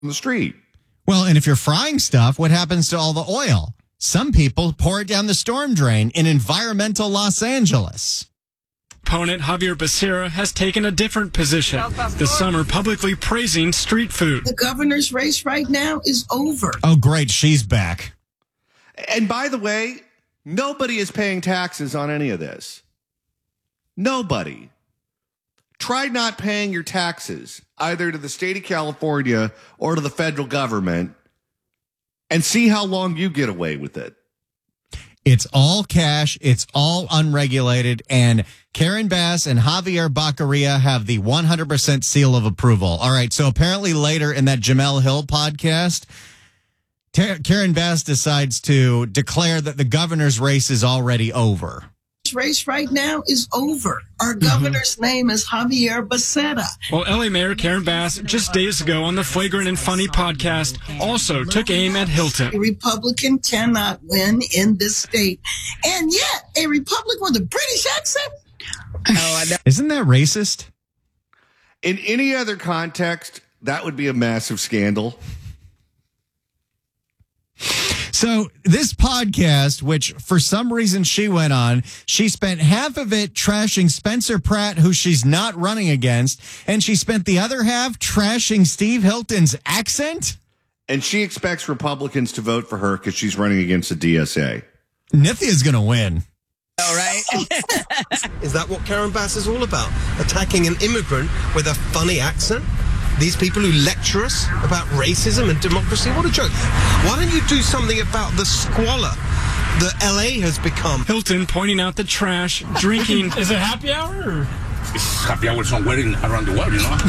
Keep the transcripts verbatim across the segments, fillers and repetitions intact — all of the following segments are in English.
the street. Well, and if you're frying stuff, what happens to all the oil? Some people pour it down the storm drain in environmental Los Angeles. Opponent Javier Becerra has taken a different position this summer, publicly praising street food. The governor's race right now is over. Oh, great. She's back. And by the way, nobody is paying taxes on any of this. Nobody. Try not paying your taxes either to the state of California or to the federal government and see how long you get away with it. It's all cash. It's all unregulated. And Karen Bass and Javier Baccaria have the one hundred percent seal of approval. All right. So apparently later in that Jamel Hill podcast, Karen Bass decides to declare that the governor's race is already over. This race right now is over. Our governor's mm-hmm. name is Javier Becerra. Well, L A Mayor Karen Bass, just days ago on the Flagrant and Funny podcast, also took aim at Hilton. A Republican cannot win in this state. And yet, a Republican with a British accent? Oh, I know. Isn't that racist? In any other context, that would be a massive scandal. So this podcast, which for some reason she went on, she spent half of it trashing Spencer Pratt, who she's not running against, and she spent the other half trashing Steve Hilton's accent. And she expects Republicans to vote for her because she's running against the D S A. Nithia's going to win. All right. Is that what Karen Bass is all about? Attacking an immigrant with a funny accent? These people who lecture us about racism and democracy? What a joke. Why don't you do something about the squalor that L A has become? Hilton pointing out the trash, drinking. Is it happy hour? Or? It's happy hour somewhere in, around the world, you know?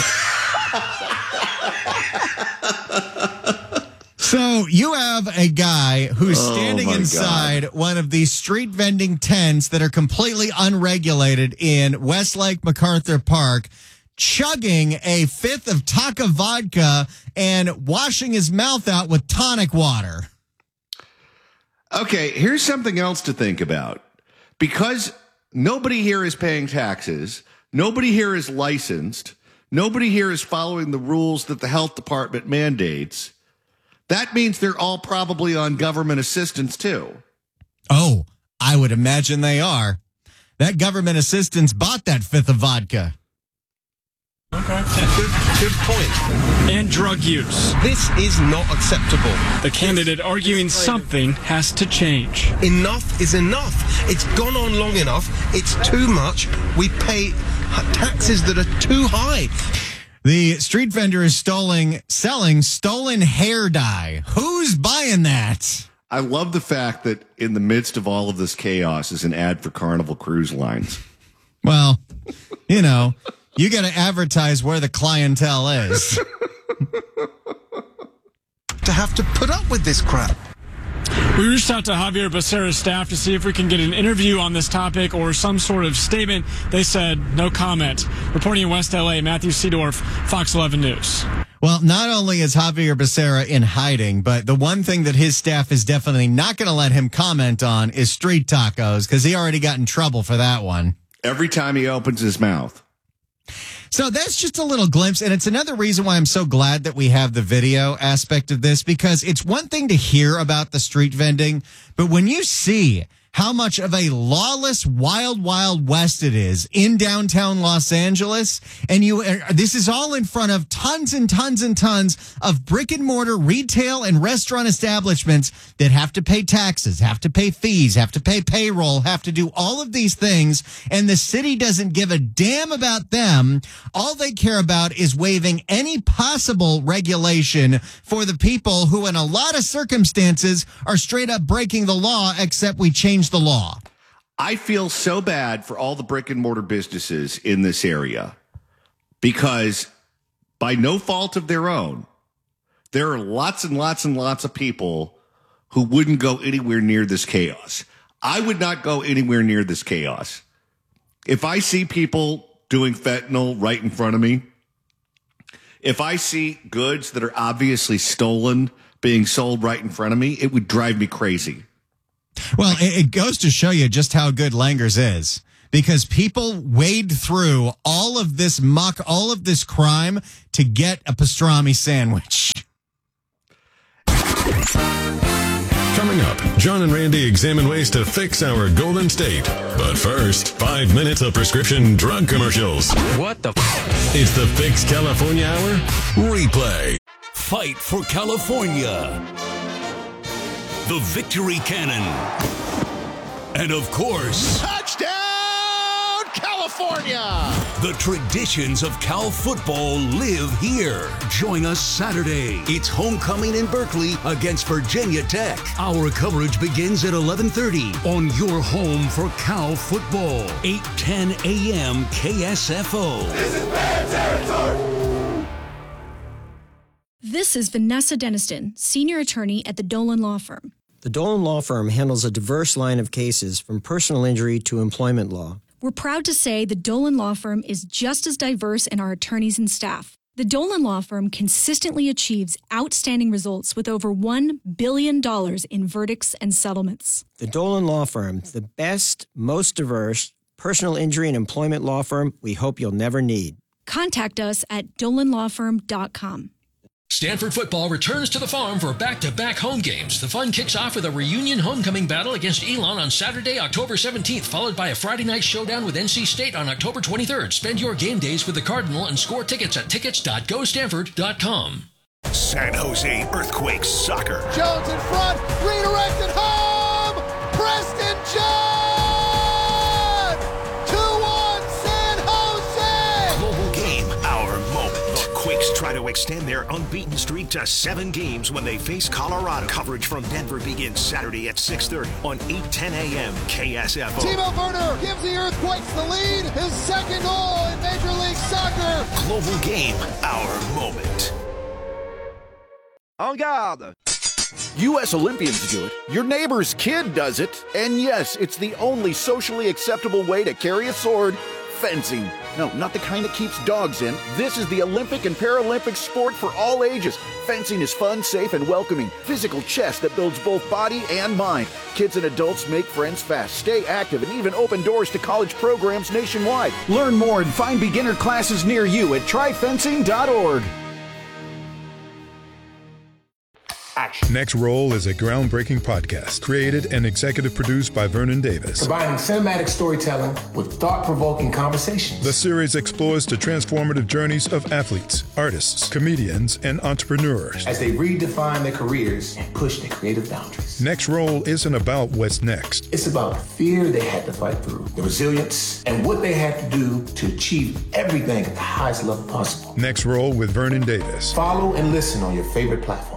So you have a guy who's oh standing inside God. one of these street vending tents that are completely unregulated in Westlake MacArthur Park, chugging a fifth of Taka vodka and washing his mouth out with tonic water. Okay, here's something else to think about. Because nobody here is paying taxes, nobody here is licensed, nobody here is following the rules that the health department mandates, that means they're all probably on government assistance too. Oh, I would imagine they are. That government assistance bought that fifth of vodka. Okay. Good, good point. And drug use. This is not acceptable. The candidate arguing something has to change. Enough is enough. It's gone on long enough. It's too much. We pay taxes that are too high. The street vendor is stoling, selling stolen hair dye. Who's buying that? I love the fact that in the midst of all of this chaos is an ad for Carnival Cruise Lines. Well, you know, you got to advertise where the clientele is. To have to put up with this crap. We reached out to Javier Becerra's staff to see if we can get an interview on this topic or some sort of statement. They said no comment. Reporting in West L A, Matthew Seedorf, Fox eleven News. Well, not only is Javier Becerra in hiding, but the one thing that his staff is definitely not going to let him comment on is street tacos, because he already got in trouble for that one. Every time he opens his mouth. So that's just a little glimpse, and it's another reason why I'm so glad that we have the video aspect of this, because it's one thing to hear about the street vending, but when you see how much of a lawless, wild, wild west it is in downtown Los Angeles, and you, this is all in front of tons and tons and tons of brick and mortar retail and restaurant establishments that have to pay taxes, have to pay fees, have to pay payroll, have to do all of these things, and the city doesn't give a damn about them. All they care about is waiving any possible regulation for the people who, in a lot of circumstances, are straight up breaking the law, except we change the law. I feel so bad for all the brick and mortar businesses in this area because by no fault of their own, there are lots and lots and lots of people who wouldn't go anywhere near this chaos. I would not go anywhere near this chaos. If I see people doing fentanyl right in front of me, if I see goods that are obviously stolen being sold right in front of me, it would drive me crazy. Well, it goes to show you just how good Langer's is, because people wade through all of this muck, all of this crime to get a pastrami sandwich. Coming up, John and Randy examine ways to fix our Golden State. But first, five minutes of prescription drug commercials. What the f- It's the Fix California Hour replay. Fight for California. The Victory Cannon. And of course, Touchdown, California! the traditions of Cal football live here. Join us Saturday. It's homecoming in Berkeley against Virginia Tech. Our coverage begins at eleven thirty on your home for Cal football. eight ten a.m. K S F O. This is bad territory. This is Vanessa Deniston, senior attorney at the Dolan Law Firm. The Dolan Law Firm handles a diverse line of cases from personal injury to employment law. We're proud to say the Dolan Law Firm is just as diverse in our attorneys and staff. The Dolan Law Firm consistently achieves outstanding results with over one billion dollars in verdicts and settlements. The Dolan Law Firm, the best, most diverse personal injury and employment law firm we hope you'll never need. Contact us at dolan law firm dot com. Stanford football returns to the farm for back-to-back home games. The fun kicks off with a reunion homecoming battle against Elon on Saturday, October seventeenth, followed by a Friday night showdown with N C State on October twenty-third. Spend your game days with the Cardinal and score tickets at tickets dot go stanford dot com. San Jose Earthquakes soccer. Jones in front, redirected home! Preston John! two one San Jose! Global game, our moment. The Quakes try to extend their unbeaten streak to seven games when they face Colorado. Coverage from Denver begins Saturday at six thirty on eight ten a.m. K S F O. Timo Werner gives the Earthquakes the lead. His second goal in Major League Soccer. Global game, our moment. En garde! U S Olympians do it. Your neighbor's kid does it. And yes, it's the only socially acceptable way to carry a sword. Fencing. No, not the kind that keeps dogs in. This is the Olympic and Paralympic sport for all ages. Fencing is fun, safe, and welcoming. Physical chess that builds both body and mind. Kids and adults make friends fast, stay active, and even open doors to college programs nationwide. Learn more and find beginner classes near you at try fencing dot org. Action. Next Roll is a groundbreaking podcast created and executive produced by Vernon Davis. Combining cinematic storytelling with thought-provoking conversations. The series explores the transformative journeys of athletes, artists, comedians, and entrepreneurs as they redefine their careers and push their creative boundaries. Next Roll isn't about what's next. It's about the fear they had to fight through, the resilience, and what they had to do to achieve everything at the highest level possible. Next Roll with Vernon Davis. Follow and listen on your favorite platform.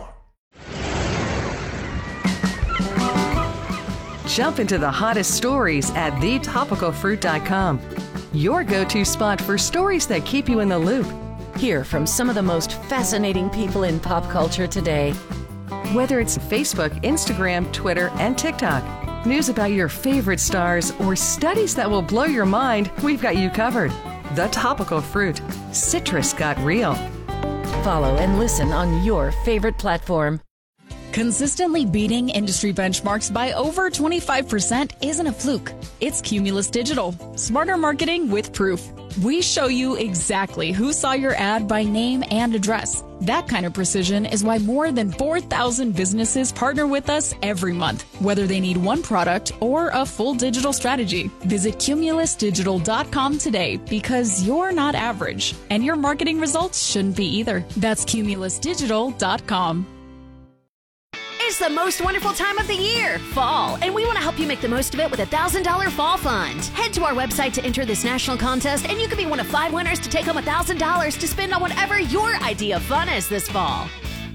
Jump into the hottest stories at the topical fruit dot com. Your go-to spot for stories that keep you in the loop. Hear from some of the most fascinating people in pop culture today. Whether it's Facebook, Instagram, Twitter, and TikTok, news about your favorite stars, or studies that will blow your mind, we've got you covered. The Topical Fruit. Citrus got real. Follow and listen on your favorite platform. Consistently beating industry benchmarks by over twenty-five percent isn't a fluke. It's Cumulus Digital. Smarter marketing with proof. We show you exactly who saw your ad by name and address. That kind of precision is why more than four thousand businesses partner with us every month, whether they need one product or a full digital strategy. Visit cumulus digital dot com today because you're not average, and your marketing results shouldn't be either. That's cumulus digital dot com. It's the most wonderful time of the year, fall, and we want to help you make the most of it with a one thousand dollars Fall Fund. Head to our website to enter this national contest, and you can be one of five winners to take home one thousand dollars to spend on whatever your idea of fun is this fall.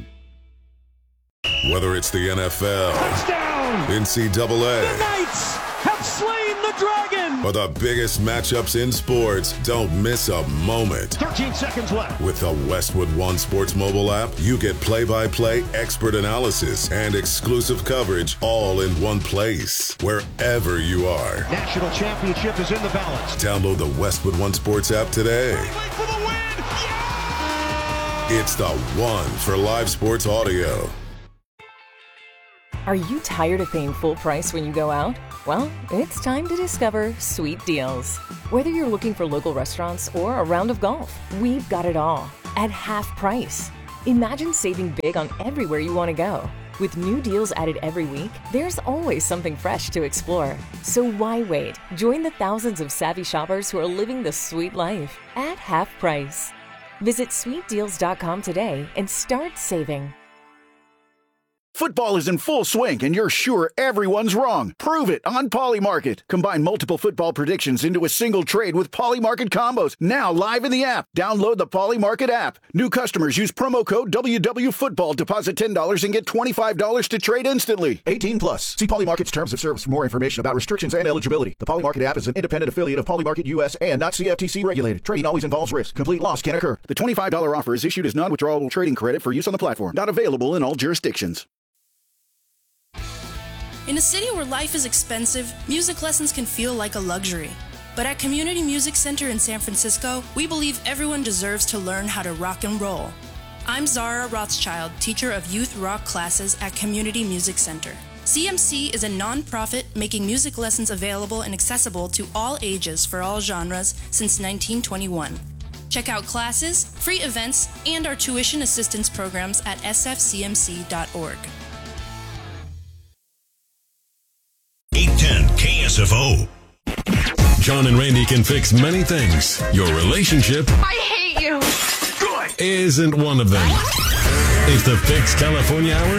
Whether it's the N F L, Touchdown! N C double A, The Knights have slain the dragon! or the biggest matchups in sports, don't miss a moment. thirteen seconds left. With the Westwood One Sports mobile app, you get play-by-play expert analysis and exclusive coverage all in one place, wherever you are. National championship is in the balance. Download the Westwood One Sports app today. For the win! Yeah! It's the one for live sports audio. Are you tired of paying full price when you go out? Well, it's time to discover sweet deals. Whether you're looking for local restaurants or a round of golf, we've got it all at half price. Imagine saving big on everywhere you want to go. With new deals added every week, there's always something fresh to explore. So why wait? Join the thousands of savvy shoppers who are living the sweet life at half price. Visit sweet deals dot com today and start saving. Football is in full swing, and you're sure everyone's wrong. Prove it on Polymarket. Combine multiple football predictions into a single trade with Polymarket combos. Now live in the app. Download the Polymarket app. New customers use promo code W W Football. Deposit ten dollars and get twenty-five dollars to trade instantly. eighteen plus. See Polymarket's terms of service for more information about restrictions and eligibility. The Polymarket app is an independent affiliate of Polymarket U S and not C F T C regulated. Trading always involves risk. Complete loss can occur. The twenty-five dollars offer is issued as non-withdrawable trading credit for use on the platform. Not available in all jurisdictions. In a city where life is expensive, music lessons can feel like a luxury. But at Community Music Center in San Francisco, we believe everyone deserves to learn how to rock and roll. I'm Zara Rothschild, teacher of youth rock classes at Community Music Center. C M C is a non-profit making music lessons available and accessible to all ages for all genres since nineteen twenty-one. Check out classes, free events, and our tuition assistance programs at s f c m c dot org. eight ten K S F O. John and Randy can fix many things. Your relationship I hate you. isn't one of them. It's the Fix California Hour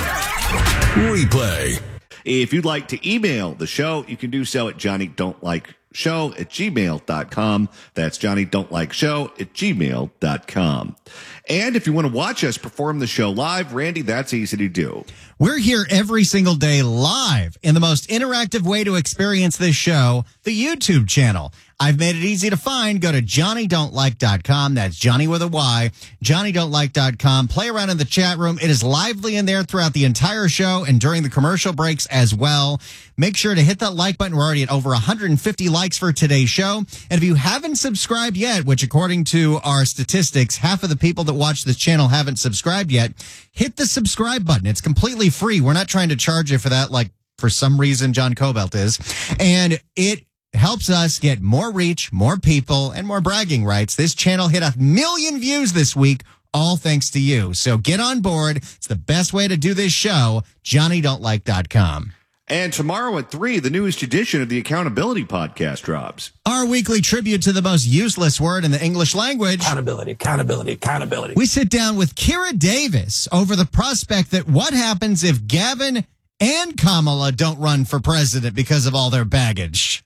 replay. If you'd like to email the show, you can do so at Johnny Don't Like Show at gmail dot com. That's Johnny Don't Like Show at gmail dot com. And if you want to watch us perform the show live, Randy, that's easy to do. We're here every single day live in the most interactive way to experience this show, the YouTube channel. I've made it easy to find. Go to Johnny Don't Like dot com. That's Johnny with a Y. Johnny Don't Like dot com. Play around in the chat room. It is lively in there throughout the entire show and during the commercial breaks as well. Make sure to hit that like button. We're already at over one hundred fifty likes for today's show. And if you haven't subscribed yet, which according to our statistics, half of the people that watch this channel haven't subscribed yet, hit the subscribe button. It's completely free. We're not trying to charge you for that like for some reason John Cobalt is. And it helps us get more reach, more people, and more bragging rights. This channel hit a million views this week, all thanks to you. So get on board. It's the best way to do this show, Johnny Don't Like dot com. And tomorrow at three, the newest edition of the Accountability Podcast drops. Our weekly tribute to the most useless word in the English language. Accountability, accountability, accountability. We sit down with Kira Davis over the prospect that what happens if Gavin and Kamala don't run for president because of all their baggage.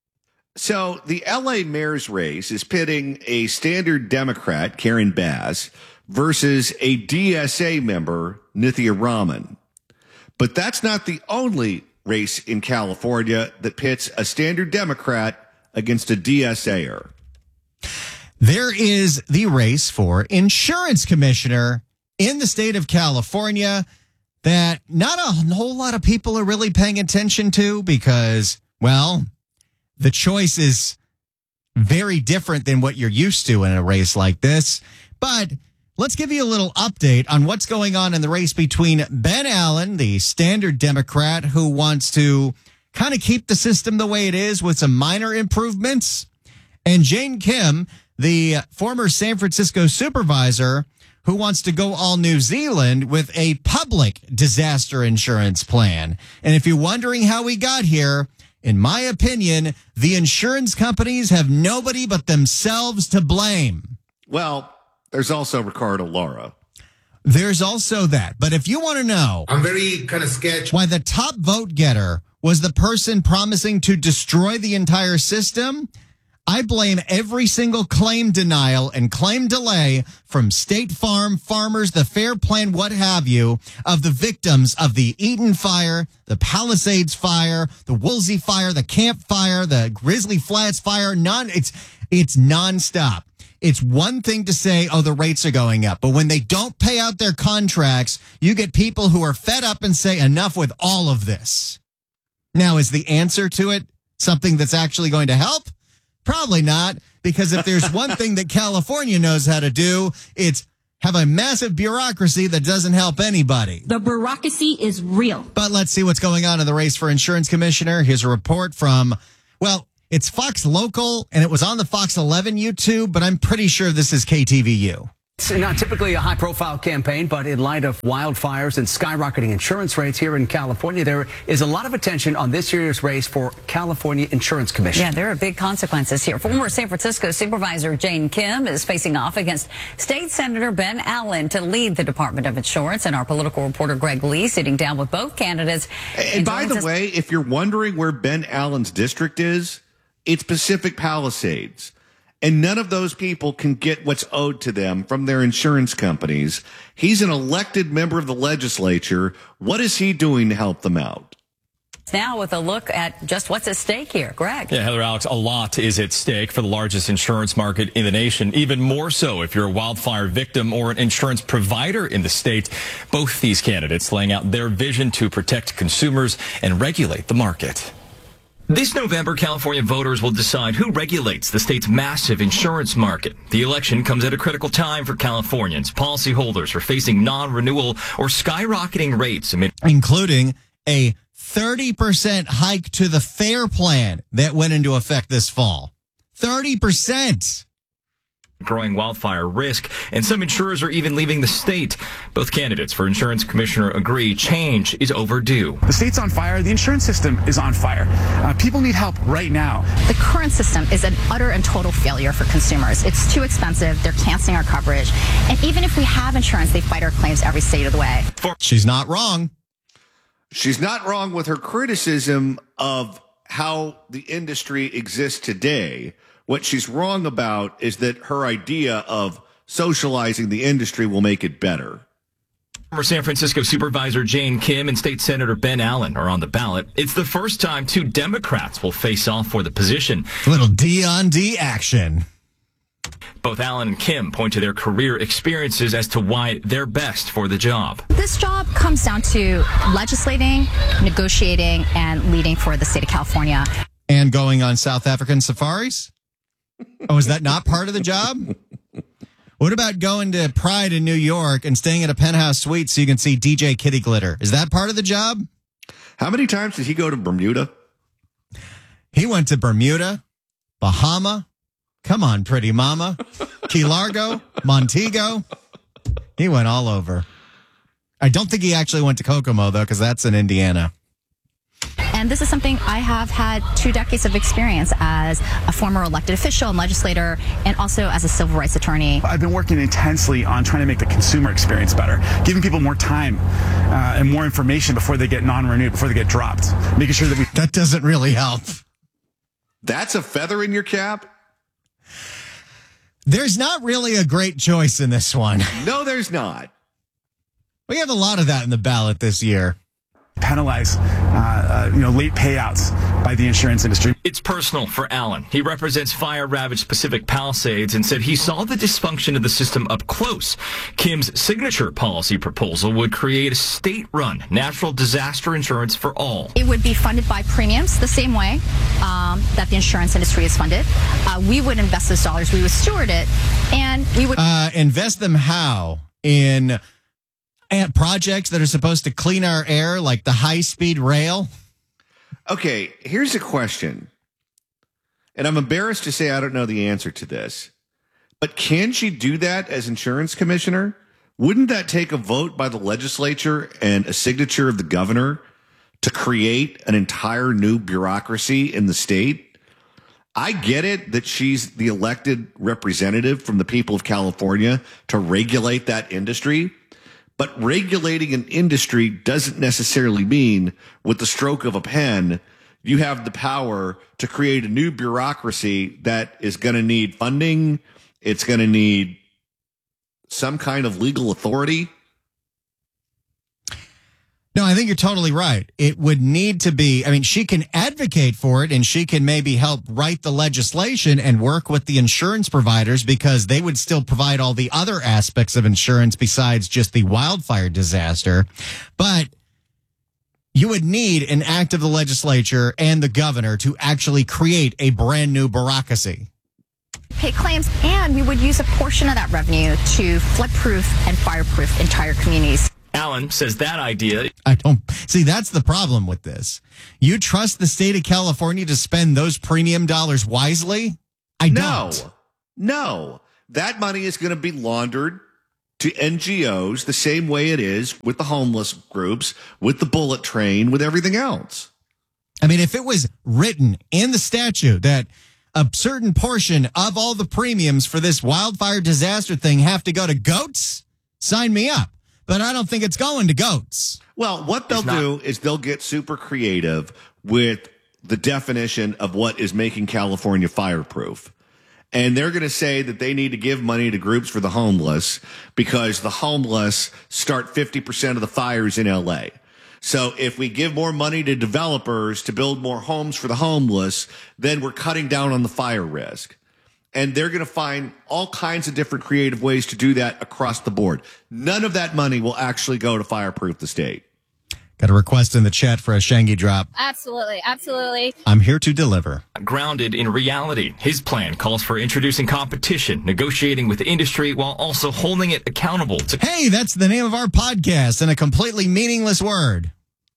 So the L A mayor's race is pitting a standard Democrat, Karen Bass, versus a D S A member, Nithya Raman. But that's not the only race in California that pits a standard Democrat against a D S A-er. There is the race for insurance commissioner in the state of California that not a whole lot of people are really paying attention to because, well, the choice is very different than what you're used to in a race like this. But let's give you a little update on what's going on in the race between Ben Allen, the standard Democrat who wants to kind of keep the system the way it is with some minor improvements, and Jane Kim, the former San Francisco supervisor who wants to go all New Zealand with a public disaster insurance plan. And if you're wondering how we got here, in my opinion, the insurance companies have nobody but themselves to blame. Well, there's also Ricardo Lara. There's also that. But if you want to know, I'm very kind of sketched why the top vote getter was the person promising to destroy the entire system, I blame every single claim denial and claim delay from State Farm, farmers, the Fair Plan, what have you, of the victims of the Eaton fire, the Palisades fire, the Woolsey fire, the Camp fire, the Grizzly Flats fire. Non, it's it's nonstop. It's one thing to say, oh, the rates are going up. But when they don't pay out their contracts, you get people who are fed up and say, enough with all of this. Now, is the answer to it something that's actually going to help? Probably not, because if there's one thing that California knows how to do, it's have a massive bureaucracy that doesn't help anybody. The bureaucracy is real. But let's see what's going on in the race for insurance commissioner. Here's a report from, well, it's Fox Local, and it was on the Fox eleven YouTube, but I'm pretty sure this is K T V U. It's not typically a high-profile campaign, but in light of wildfires and skyrocketing insurance rates here in California, there is a lot of attention on this year's race for California Insurance Commission. Yeah, there are big consequences here. Former San Francisco Supervisor Jane Kim is facing off against State Senator Ben Allen to lead the Department of Insurance, and our political reporter Greg Lee sitting down with both candidates. And by the way, if you're wondering where Ben Allen's district is, it's Pacific Palisades. And none of those people can get what's owed to them from their insurance companies. He's an elected member of the legislature. What is he doing to help them out? Now with a look at just what's at stake here. Greg. Yeah, Heather, Alex, a lot is at stake for the largest insurance market in the nation, even more so if you're a wildfire victim or an insurance provider in the state. Both these candidates laying out their vision to protect consumers and regulate the market. This November, California voters will decide who regulates the state's massive insurance market. The election comes at a critical time for Californians. Policyholders are facing non-renewal or skyrocketing rates amid including a thirty percent hike to the FAIR plan that went into effect this fall. thirty percent. growing wildfire risk, and some insurers are even leaving the state. Both candidates for insurance commissioner agree change is overdue. The state's on fire. The insurance system is on fire. Uh, people need help right now. The current system is an utter and total failure for consumers. It's too expensive. They're canceling our coverage. And even if we have insurance, they fight our claims every state of the way. She's not wrong. She's not wrong with her criticism of how the industry exists today. What she's wrong about is that her idea of socializing the industry will make it better. Former San Francisco Supervisor Jane Kim and State Senator Ben Allen are on the ballot. It's the first time two Democrats will face off for the position. A little D on D action. Both Allen and Kim point to their career experiences as to why they're best for the job. This job comes down to legislating, negotiating, and leading for the state of California. And going on South African safaris? Oh, is that not part of the job? What about going to Pride in New York and staying at a penthouse suite so you can see D J Kitty Glitter? Is that part of the job? How many times did he go to Bermuda? He went to Bermuda, Bahama. Come on, pretty mama. Key Largo, Montego. He went all over. I don't think he actually went to Kokomo, though, because that's in Indiana. And this is something I have had two decades of experience as a former elected official and legislator, and also as a civil rights attorney. I've been working intensely on trying to make the consumer experience better, giving people more time uh, and more information before they get non-renewed, before they get dropped, making sure that we... That doesn't really help. That's a feather in your cap? There's not really a great choice in this one. No, there's not. We have a lot of that in the ballot this year. Penalize, uh, uh, you know, late payouts by the insurance industry. It's personal for Allen. He represents fire-ravaged Pacific Palisades and said he saw the dysfunction of the system up close. Kim's signature policy proposal would create a state-run natural disaster insurance for all. It would be funded by premiums the same way um, that the insurance industry is funded. Uh, we would invest those dollars. We would steward it, and we would uh, invest them how? In and projects that are supposed to clean our air, like the high-speed rail? Okay, here's a question. And I'm embarrassed to say I don't know the answer to this. But can she do that as insurance commissioner? Wouldn't that take a vote by the legislature and a signature of the governor to create an entire new bureaucracy in the state? I get it that she's the elected representative from the people of California to regulate that industry. But regulating an industry doesn't necessarily mean with the stroke of a pen, you have the power to create a new bureaucracy that is going to need funding. It's going to need some kind of legal authority. No, I think you're totally right. It would need to be, I mean, she can advocate for it and she can maybe help write the legislation and work with the insurance providers because they would still provide all the other aspects of insurance besides just the wildfire disaster. But you would need an act of the legislature and the governor to actually create a brand new bureaucracy. Pay claims, and we would use a portion of that revenue to flood-proof and fireproof entire communities. Allen says that idea. I don't see that's the problem with this. You trust the state of California to spend those premium dollars wisely? I no, don't. No, that money is going to be laundered to N G Os the same way it is with the homeless groups, with the bullet train, with everything else. I mean, if it was written in the statute that a certain portion of all the premiums for this wildfire disaster thing have to go to goats, sign me up. But I don't think it's going to goats. Well, what they'll do is they'll get super creative with the definition of what is making California fireproof. And they're going to say that they need to give money to groups for the homeless because the homeless start fifty percent of the fires in L A. So if we give more money to developers to build more homes for the homeless, then we're cutting down on the fire risk. And they're going to find all kinds of different creative ways to do that across the board. None of that money will actually go to fireproof the state. Got a request in the chat for a Shangy drop. Absolutely, absolutely. I'm here to deliver. Grounded in reality. His plan calls for introducing competition, negotiating with industry while also holding it accountable to. Hey, that's the name of our podcast and a completely meaningless word.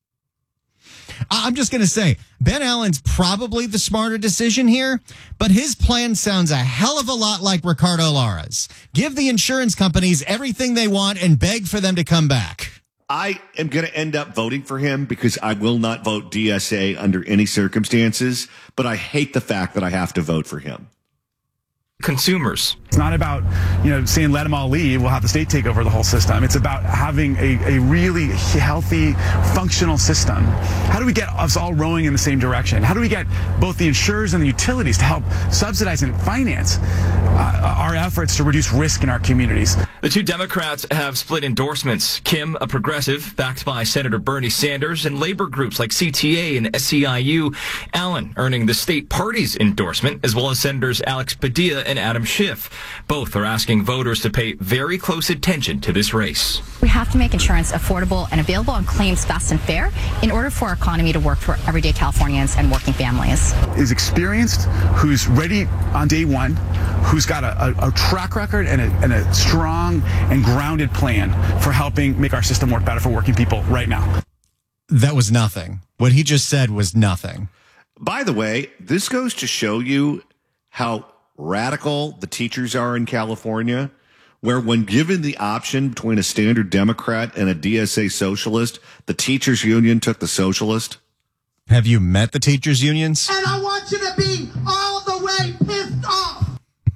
I'm just going to say, Ben Allen's probably the smarter decision here, but his plan sounds a hell of a lot like Ricardo Lara's. Give the insurance companies everything they want and beg for them to come back. I am going to end up voting for him because I will not vote D S A under any circumstances, but I hate the fact that I have to vote for him. Consumers. It's not about, you know, saying let them all leave, we'll have the state take over the whole system. It's about having a, a really healthy, functional system. How do we get us all rowing in the same direction? How do we get both the insurers and the utilities to help subsidize and finance uh, our efforts to reduce risk in our communities? The two Democrats have split endorsements. Kim, a progressive, backed by Senator Bernie Sanders, and labor groups like C T A and S E I U. Allen earning the state party's endorsement, as well as Senators Alex Padilla and Adam Schiff. Both are asking voters to pay very close attention to this race. We have to make insurance affordable and available on claims fast and fair in order for our economy to work for everyday Californians and working families. Is experienced, who's ready on day one, who's got a, a, a track record and a, and a strong and grounded plan for helping make our system work better for working people right now. That was nothing. What he just said was nothing. By the way, this goes to show you how radical the teachers are in California, where when given the option between a standard Democrat and a D S A socialist, the teachers union took the socialist. Have you met the teachers unions? And I want you to be all the way pissed off.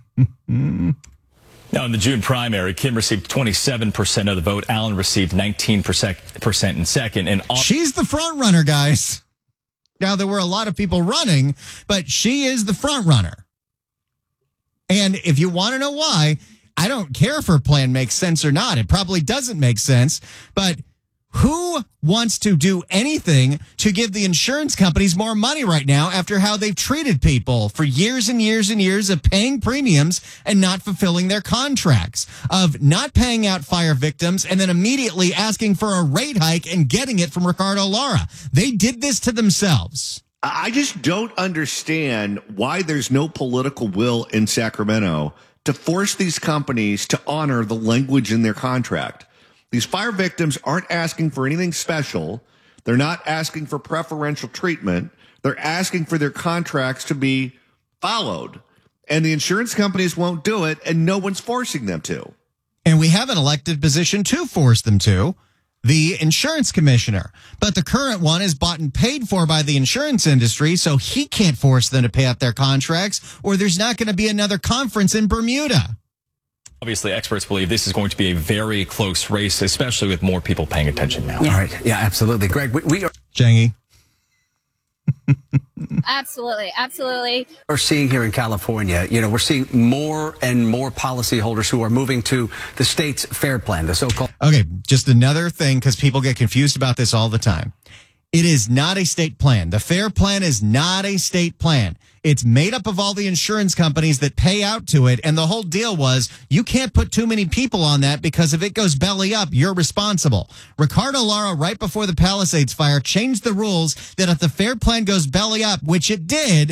Now, in the June primary, Kim received twenty-seven percent of the vote. Allen received nineteen percent in second. And all- she's the front runner, guys. Now, there were a lot of people running, but she is the front runner. And if you want to know why, I don't care if her plan makes sense or not. It probably doesn't make sense. But who wants to do anything to give the insurance companies more money right now after how they've treated people for years and years and years of paying premiums and not fulfilling their contracts, of not paying out fire victims and then immediately asking for a rate hike and getting it from Ricardo Lara? They did this to themselves. I just don't understand why there's no political will in Sacramento to force these companies to honor the language in their contract. These fire victims aren't asking for anything special. They're not asking for preferential treatment. They're asking for their contracts to be followed. And the insurance companies won't do it, and no one's forcing them to. And we have an elected position to force them to. The insurance commissioner. But the current one is bought and paid for by the insurance industry, so he can't force them to pay out their contracts, or there's not going to be another conference in Bermuda. Obviously, experts believe this is going to be a very close race, especially with more people paying attention now. Yeah. All right. Yeah, absolutely. Greg, we, we are... Jangy. Absolutely, absolutely. We're seeing here in California, you know, we're seeing more and more policyholders who are moving to the state's FAIR plan, the so-called... Okay, just another thing, because people get confused about this all the time. It is not a state plan. The FAIR plan is not a state plan. It's made up of all the insurance companies that pay out to it. And the whole deal was you can't put too many people on that because if it goes belly up, you're responsible. Ricardo Lara, right before the Palisades fire, changed the rules that if the FAIR plan goes belly up, which it did,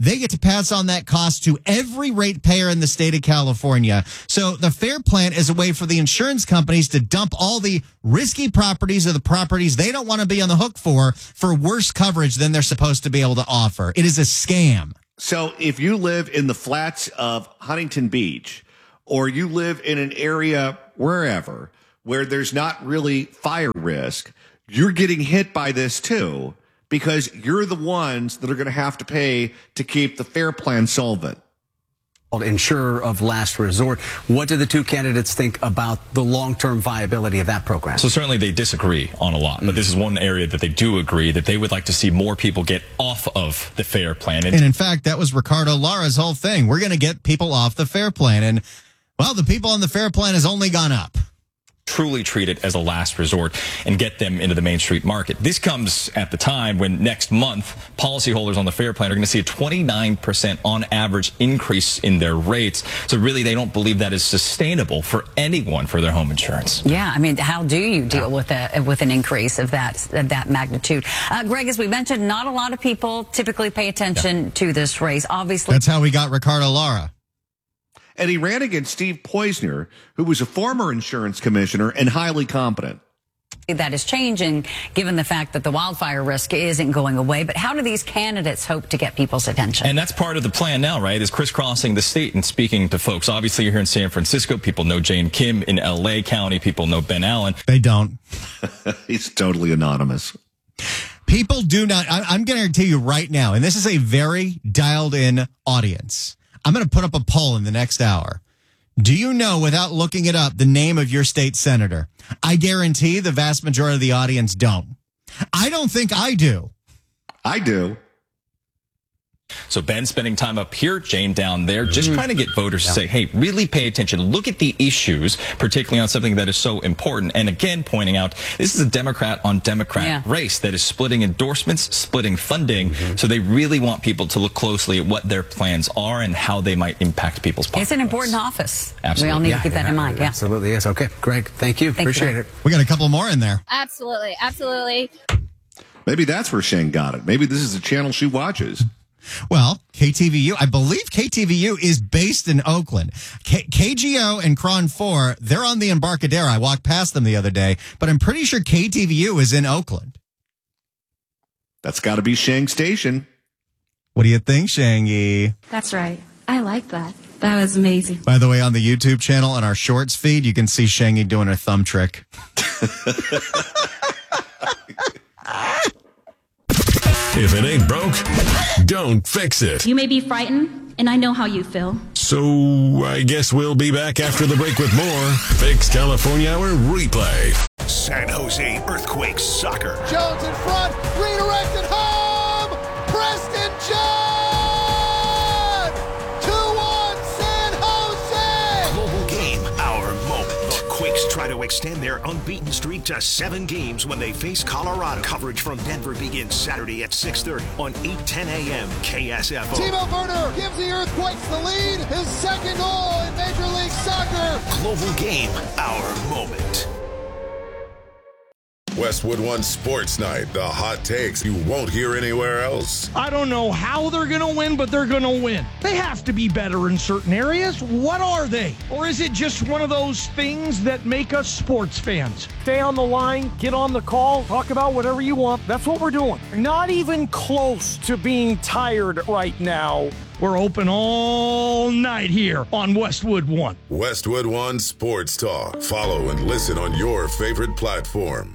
they get to pass on that cost to every ratepayer in the state of California. So the FAIR Plan is a way for the insurance companies to dump all the risky properties or the properties they don't want to be on the hook for, for worse coverage than they're supposed to be able to offer. It is a scam. So if you live in the flats of Huntington Beach, or you live in an area wherever where there's not really fire risk, you're getting hit by this too, because you're the ones that are going to have to pay to keep the FAIR Plan solvent. Insurer of last resort. What do the two candidates think about the long-term viability of that program? So certainly they disagree on a lot, but this is one area that they do agree that they would like to see more people get off of the FAIR Plan. And in fact, that was Ricardo Lara's whole thing. We're going to get people off the FAIR Plan. And, well, the people on the FAIR Plan has only gone up. Truly treat it as a last resort and get them into the Main Street market. This comes at the time when next month policyholders on the FAIR Plan are going to see a twenty-nine percent on average increase in their rates. So really, they don't believe that is sustainable for anyone for their home insurance. Yeah, I mean, how do you deal with a with an increase of that of that magnitude? Uh, Greg, as we mentioned, not a lot of people typically pay attention yeah. to this race. Obviously, that's how we got Ricardo Lara. And he ran against Steve Poizner, who was a former insurance commissioner and highly competent. That is changing given the fact that the wildfire risk isn't going away. But how do these candidates hope to get people's attention? And that's part of the plan now, right, is crisscrossing the state and speaking to folks. Obviously, you're here in San Francisco. People know Jane Kim. In L A County, people know Ben Allen. They don't. He's totally anonymous. People do not. I, I'm going to tell you right now, and this is a very dialed-in audience. I'm going to put up a poll in the next hour. Do you know, without looking it up, the name of your state senator? I guarantee the vast majority of the audience don't. I don't think I do. I do. So Ben spending time up here, Jane down there, just trying to get voters yeah. to say, hey, really pay attention. Look at the issues, particularly on something that is so important. And again, pointing out, this is a Democrat on Democrat yeah. race that is splitting endorsements, splitting funding. Mm-hmm. So they really want people to look closely at what their plans are and how they might impact people's pockets. It's an important office. Absolutely. We all need yeah, to keep that yeah, in mind. Yeah. Yeah. Absolutely is. Okay, Greg, thank you. Thank Appreciate you. it. We got a couple more in there. Absolutely. Absolutely. Maybe that's where Shane got it. Maybe this is the channel she watches. Well, K T V U, I believe K T V U is based in Oakland. K- KGO and Cron four, they're on the Embarcadero. I walked past them the other day, but I'm pretty sure K T V U is in Oakland. That's got to be Shang Station. What do you think, Shangy? That's right. I like that. That was amazing. By the way, on the YouTube channel, on our shorts feed, you can see Shangy doing a thumb trick. If it ain't broke, don't fix it. You may be frightened, and I know how you feel. So I guess we'll be back after the break with more Fix California Hour replay. San Jose Earthquakes soccer. Jones in front, redirected home. Preston John. two one San Jose. Global game, our moment. The Quakes try to extend their unbeaten streak to seven games when they face Colorado. Coverage from Denver begins Saturday at six thirty on eight ten a.m. K S F O. Timo Werner gives the Earthquakes the lead. His second goal in Major League Soccer. Global game, our moment. Westwood One Sports Night, the hot takes you won't hear anywhere else. I don't know how they're going to win, but they're going to win. They have to be better in certain areas. What are they? Or is it just one of those things that make us sports fans? Stay on the line, get on the call, talk about whatever you want. That's what we're doing. Not even close to being tired right now. We're open all night here on Westwood One. Westwood One Sports Talk. Follow and listen on your favorite platform.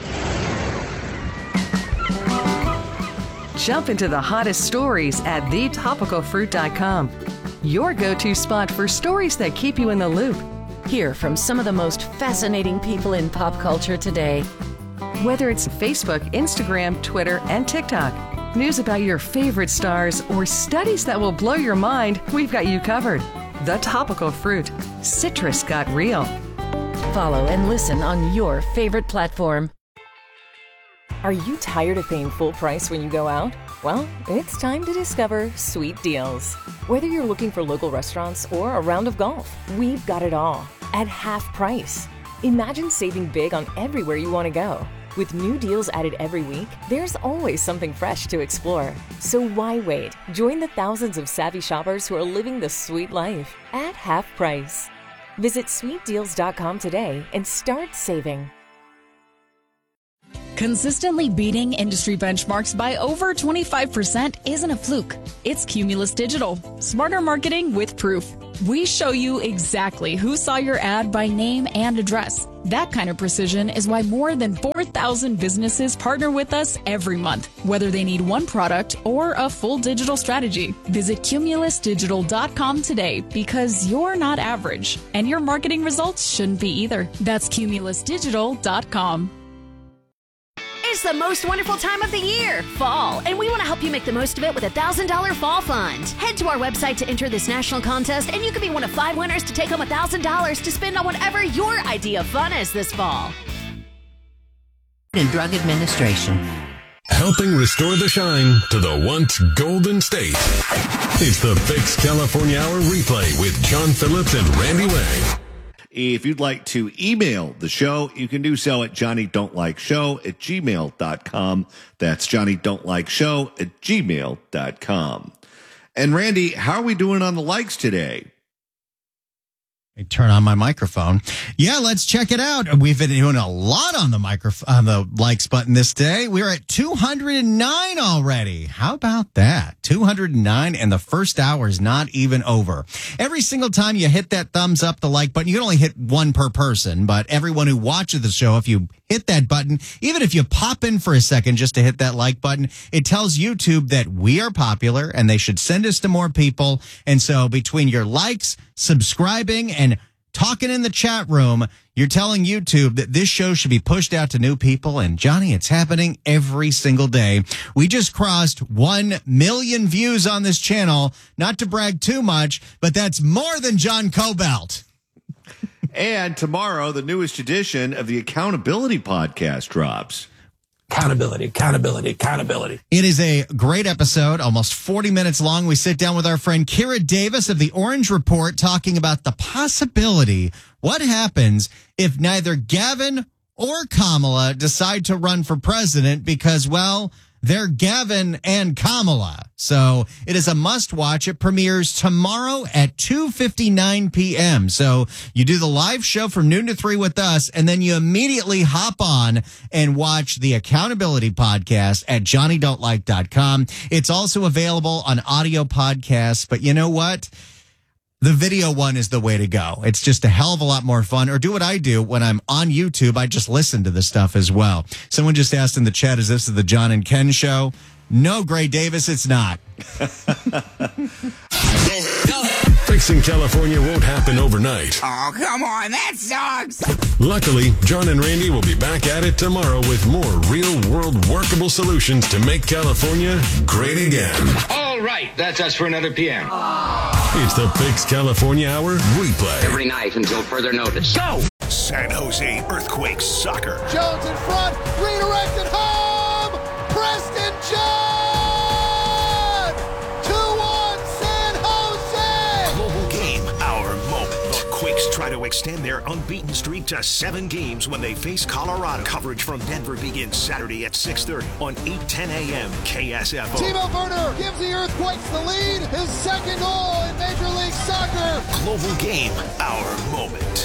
Jump into the hottest stories at the topical fruit dot com. Your go-to spot for stories that keep you in the loop. Hear from some of the most fascinating people in pop culture today. Whether it's Facebook, Instagram, Twitter, and TikTok, news about your favorite stars, or studies that will blow your mind, we've got you covered. The Topical Fruit. Citrus got real. Follow and listen on your favorite platform. Are you tired of paying full price when you go out? Well, it's time to discover Sweet Deals. Whether you're looking for local restaurants or a round of golf, we've got it all at half price. Imagine saving big on everywhere you want to go. With new deals added every week, there's always something fresh to explore. So why wait? Join the thousands of savvy shoppers who are living the sweet life at half price. Visit sweet deals dot com today and start saving. Consistently beating industry benchmarks by over twenty-five percent isn't a fluke. It's Cumulus Digital, smarter marketing with proof. We show you exactly who saw your ad by name and address. That kind of precision is why more than four thousand businesses partner with us every month, whether they need one product or a full digital strategy. Visit cumulus digital dot com today because you're not average, and your marketing results shouldn't be either. That's cumulus digital dot com. It's the most wonderful time of the year, fall, and we want to help you make the most of it with a one thousand dollars Fall Fund. Head to our website to enter this national contest, and you could be one of five winners to take home one thousand dollars to spend on whatever your idea of fun is this fall. And Drug Administration. Helping restore the shine to the once golden state. It's the Fix California Hour replay with John Phillips and Randy Wang. If you'd like to email the show, you can do so at johnny don't like show at gmail dot com. That's johnny don't like show at gmail dot com. And Randy, how are we doing on the likes today? I turn on my microphone. Yeah, let's check it out. We've been doing a lot on the microphone, on the likes button this day. We're at two hundred nine already. How about that? two hundred nine, and the first hour is not even over. Every single time you hit that thumbs up, the like button, you can only hit one per person, but everyone who watches the show, if you hit that button, even if you pop in for a second just to hit that like button, it tells YouTube that we are popular and they should send us to more people. And so between your likes, subscribing, and talking in the chat room, you're telling YouTube that this show should be pushed out to new people. And Johnny, it's happening every single day. We just crossed one million views on this channel. Not to brag too much, but that's more than John Cobalt. And tomorrow, the newest edition of the Accountability Podcast drops. Accountability, accountability, accountability. It is a great episode, almost forty minutes long. We sit down with our friend Kira Davis of the Orange Report talking about the possibility, what happens if neither Gavin or Kamala decide to run for president because, well, they're Gavin and Kamala. So it is a must watch. It premieres tomorrow at two fifty-nine p.m. So you do the live show from noon to three with us, and then you immediately hop on and watch the Accountability Podcast at johnny don't like dot com. It's also available on audio podcasts, but you know what? The video one is the way to go. It's just a hell of a lot more fun. Or do what I do when I'm on YouTube. I just listen to the stuff as well. Someone just asked in the chat, is this the John and Ken show? No, Gray Davis, it's not. Fixing California won't happen overnight. Oh, come on, that sucks. Luckily, John and Randy will be back at it tomorrow with more real-world workable solutions to make California great again. All right, that's us for another P M. It's the Fix California Hour replay. Every night until further notice. Go! San Jose Earthquakes soccer. Jones in front, redirected home! Preston John! two one San Jose! Global game, our moment. The Quakes try to extend their unbeaten streak to seven games when they face Colorado. Coverage from Denver begins Saturday at six thirty on eight ten a.m. K S F O. Timo Werner gives the Earthquakes the lead. His second goal in Major League Soccer. Global game, our moment.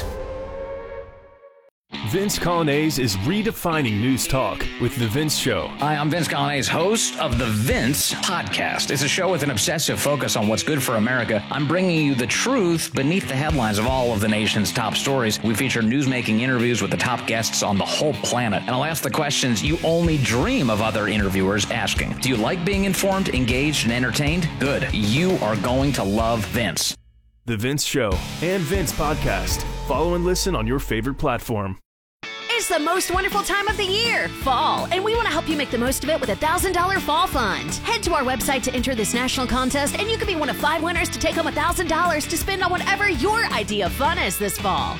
Vince Colonnese is redefining news talk with The Vince Show. Hi, I'm Vince Colonnese, host of The Vince Podcast. It's a show with an obsessive focus on what's good for America. I'm bringing you the truth beneath the headlines of all of the nation's top stories. We feature newsmaking interviews with the top guests on the whole planet. And I'll ask the questions you only dream of other interviewers asking. Do you like being informed, engaged, and entertained? Good. You are going to love Vince. The Vince Show and Vince Podcast. Follow and listen on your favorite platform. It's the most wonderful time of the year, fall, and we want to help you make the most of it with a one thousand dollars Fall Fund. Head to our website to enter this national contest, and you could be one of five winners to take home one thousand dollars to spend on whatever your idea of fun is this fall.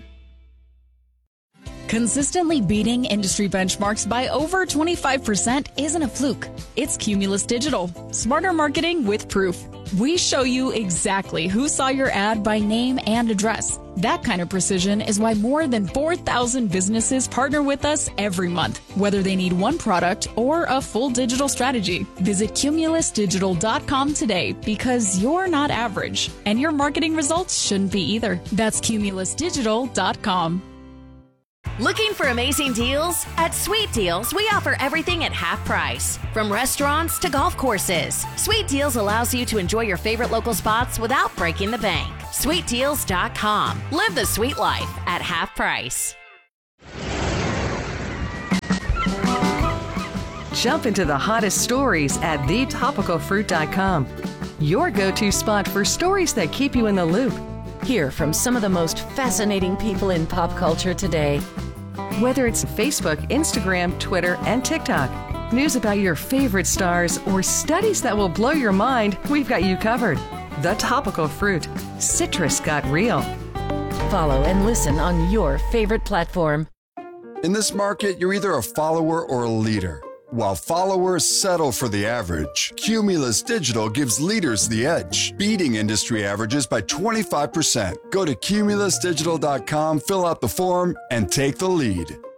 Consistently beating industry benchmarks by over twenty-five percent isn't a fluke. It's Cumulus Digital, smarter marketing with proof. We show you exactly who saw your ad by name and address. That kind of precision is why more than four thousand businesses partner with us every month, whether they need one product or a full digital strategy. Visit cumulus digital dot com today because you're not average, and your marketing results shouldn't be either. That's cumulus digital dot com. Looking for amazing deals? At Sweet Deals, we offer everything at half price. From restaurants to golf courses, Sweet Deals allows you to enjoy your favorite local spots without breaking the bank. sweet deals dot com. Live the sweet life at half price. Jump into the hottest stories at the topical fruit dot com. Your go-to spot for stories that keep you in the loop. Hear from some of the most fascinating people in pop culture today. Whether it's Facebook, Instagram, Twitter, and TikTok, news about your favorite stars, or studies that will blow your mind, we've got you covered. The Topical Fruit. Citrus got real. Follow and listen on your favorite platform. In this market, you're either a follower or a leader. While followers settle for the average, Cumulus Digital gives leaders the edge, beating industry averages by twenty-five percent. Go to cumulus digital dot com, fill out the form, and take the lead.